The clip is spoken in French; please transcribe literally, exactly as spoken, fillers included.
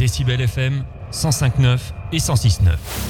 Décibel F M, cent cinq neuf et cent six neuf.